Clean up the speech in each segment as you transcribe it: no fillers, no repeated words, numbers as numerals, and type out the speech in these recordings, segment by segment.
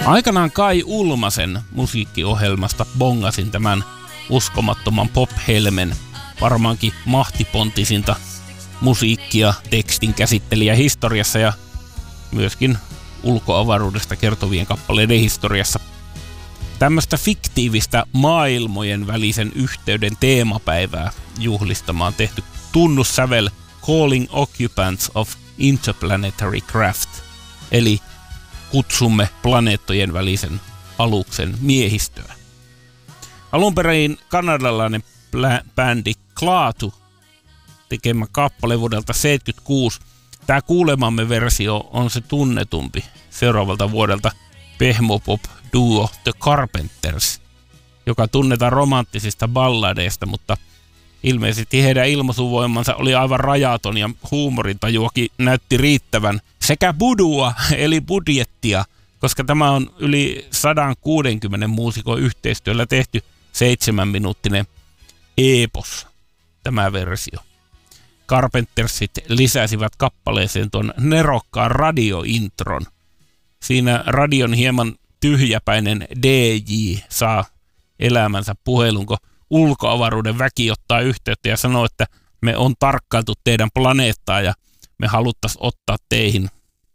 Aikanaan Kai Ulmasen musiikkiohjelmasta bongasin tämän uskomattoman pop-helmen, varmaankin mahtipontisinta musiikkia tekstin käsittelijä historiassa ja myöskin ulkoavaruudesta kertovien kappaleiden historiassa. Tämmöistä fiktiivistä maailmojen välisen yhteyden teemapäivää juhlistamaan tehty tunnussävel Calling Occupants of Interplanetary Craft, eli kutsumme planeettojen välisen aluksen miehistöä. Alunperäin kanadalainen bändi Klaatu tekemä kappale vuodelta 1976. Tämä kuulemamme versio on se tunnetumpi seuraavalta vuodelta pehmopop-duo The Carpenters, joka tunnetaan romanttisista balladeista, mutta ilmeisesti heidän ilmaisuvoimansa oli aivan rajaton ja huumorintajuakin näytti riittävän sekä budua eli budjettia, koska tämä on yli 160 muusikon yhteistyöllä tehty 7-minuuttinen epos, tämä versio. Carpentersit lisäsivät kappaleeseen tuon nerokkaan radiointron. Siinä radion hieman tyhjäpäinen DJ saa elämänsä puhelun, kun ulkoavaruuden väki ottaa yhteyttä ja sanoo, että me on tarkkailtu teidän planeettaa ja me haluttaisiin ottaa teihin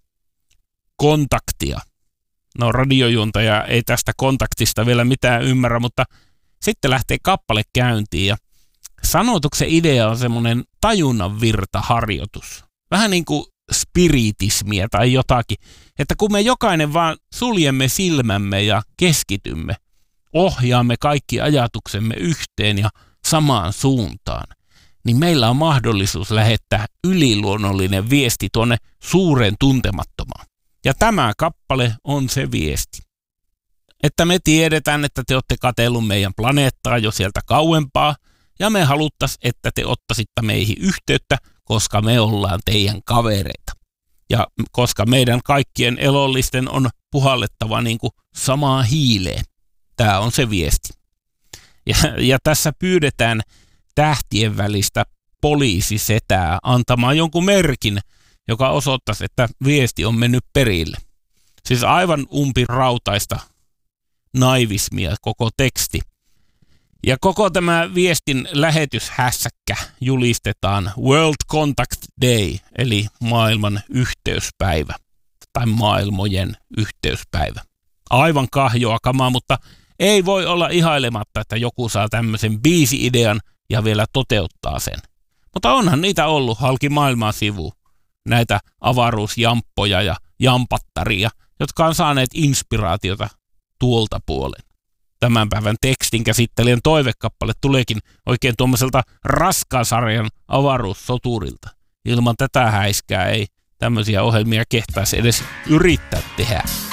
kontaktia. No, radiojuontaja ei tästä kontaktista vielä mitään ymmärrä, mutta sitten lähtee kappale käyntiin ja sanotuksen idea on semmoinen tajunnan virtaharjoitus. Vähän niin kuin spiritismiä tai jotakin, että kun me jokainen vaan suljemme silmämme ja keskitymme, ohjaamme kaikki ajatuksemme yhteen ja samaan suuntaan, niin meillä on mahdollisuus lähettää yliluonnollinen viesti tuonne suuren tuntemattomaan. Ja tämä kappale on se viesti. Että me tiedetään, että te olette katsellut meidän planeettaa jo sieltä kauempaa, ja me haluttaisiin, että te ottaisitte meihin yhteyttä, koska me ollaan teidän kavereita. Ja koska meidän kaikkien elollisten on puhallettava niin kuin samaa hiileen. Tämä on se viesti. Ja tässä pyydetään tähtien välistä poliisisetää antamaan jonkun merkin, joka osoittaisi, että viesti on mennyt perille. Siis aivan umpirautaista naivismia koko teksti. Ja koko tämä viestin lähetyshässäkkä julistetaan World Contact Day, eli maailman yhteyspäivä, tai maailmojen yhteyspäivä. Aivan kahjoa kamaa, mutta ei voi olla ihailematta, että joku saa tämmöisen biisi-idean ja vielä toteuttaa sen. Mutta onhan niitä ollut halki maailman sivu, näitä avaruusjamppoja ja jampattaria, jotka on saaneet inspiraatiota tuolta puolen. Tämän päivän tekstin käsittelijän toivekappale tuleekin oikein tuommoiselta raskaan sarjan avaruussoturilta. Ilman tätä häiskää ei tämmöisiä ohjelmia kehtaisi edes yrittää tehdä.